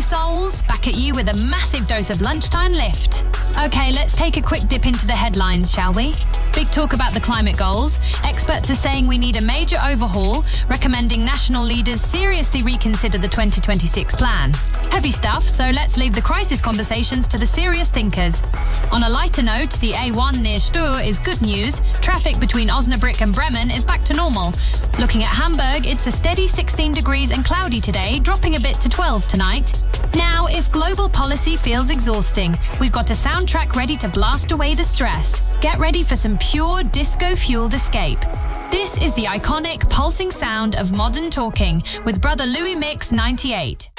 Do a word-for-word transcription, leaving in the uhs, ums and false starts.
souls, back at you with a massive dose of lunchtime lift. Okay, let's take a quick dip into the headlines, shall we? Big talk about the climate goals. Experts are saying we need a major overhaul, recommending national leaders seriously reconsider the twenty twenty-six plan. Heavy stuff, so let's leave the crisis conversations to the serious thinkers. On a lighter note, the A one near Stur is good news. Traffic between Osnabrück and Bremen is back to normal. Looking at Hamburg, it's a steady sixteen degrees and cloudy today, dropping a bit to twelve tonight. Now, if global policy feels exhausting, we've got a soundtrack ready to blast away the stress. Get ready for some pure disco-fueled escape. This is the iconic, pulsing sound of modern talking with brother Louis Mix ninety-eight.